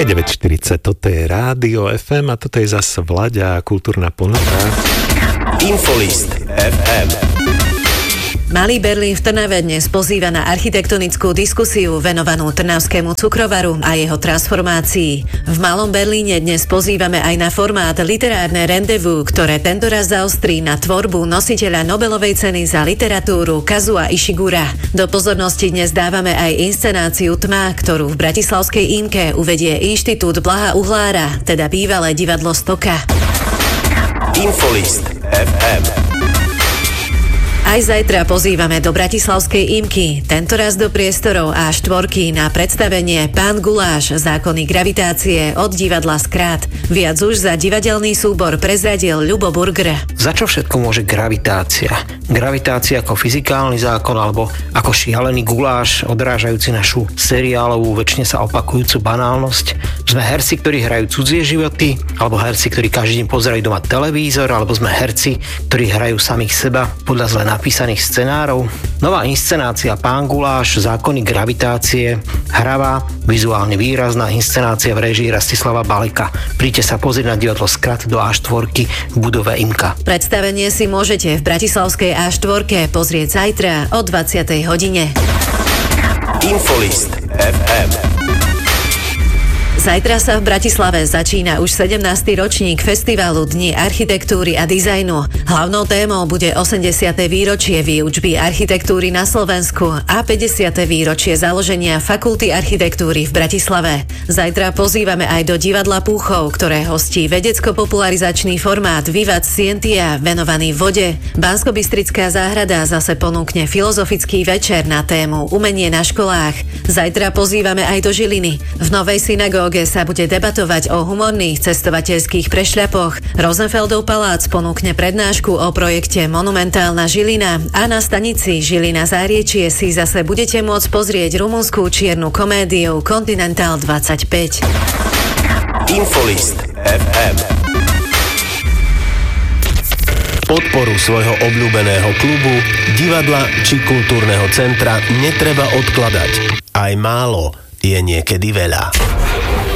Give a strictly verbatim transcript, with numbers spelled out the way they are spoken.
Je deväť štyridsať, toto je Rádio ef em a toto je zase Vlaďa a kultúrna ponuka. Infolist ef em. Malý Berlín v Trnave dnes pozýva na architektonickú diskusiu venovanú trnavskému cukrovaru a jeho transformácii. V Malom Berlíne dnes pozývame aj na formát Literárne rendezvous, ktoré tentoraz zaostrí na tvorbu nositeľa Nobelovej ceny za literatúru Kazua Ishigura. Do pozornosti dnes dávame aj inscenáciu Tma, ktorú v bratislavskej Imke uvedie Inštitút Blaha Uhlára, teda bývalé divadlo Stoka. Infolist ef em. Aj zajtra pozývame do bratislavskej Imky, tentoraz do priestorov á štyri na predstavenie Pán Guláš, zákony gravitácie od divadla Skrát. Viac už za divadelný súbor prezradil Ľubo Burger. Za čo všetko môže gravitácia? Gravitácia ako fyzikálny zákon alebo ako šialený guláš odrážajúci našu seriálovú, väčšine sa opakujúcu banálnosť? Sme herci, ktorí hrajú cudzie životy, alebo herci, ktorí každý deň pozerajú doma televízor, alebo sme herci, ktorí hrajú samých seba podľa zle napísaných scenárov. Nová inscenácia Pán Guláš, zákony gravitácie, hravá, vizuálne výrazná inscenácia v réžii Rastislava Baleka. Príďte sa pozrieť na divadlo Skrat do á štyri v budove Imka. Predstavenie si môžete v bratislavskej á štyri pozrieť zajtra o dvadsiatej hodine. Infolist ef em. Zajtra sa v Bratislave začína už sedemnásty ročník festivalu Dni architektúry a dizajnu. Hlavnou témou bude osemdesiate výročie výučby architektúry na Slovensku a päťdesiate výročie založenia Fakulty architektúry v Bratislave. Zajtra pozývame aj do divadla Púchov, ktoré hostí vedecko-popularizačný formát Vivat Scientia venovaný vode. Banskobystrická záhrada zase ponúkne filozofický večer na tému Umenie na školách. Zajtra pozývame aj do Žiliny. V Novej synagóge sa bude debatovať o humorných cestovateľských prešľapoch. Rosenfeldov palác ponúkne prednášku o projekte Monumentálna Žilina a na stanici Žilina Záriečie si zase budete môcť pozrieť rumunskú čiernu komédiu Continental dvadsaťpäť. Infolist ef em. Podporu svojho obľúbeného klubu, divadla či kultúrneho centra netreba odkladať. Aj málo je niekedy veľa.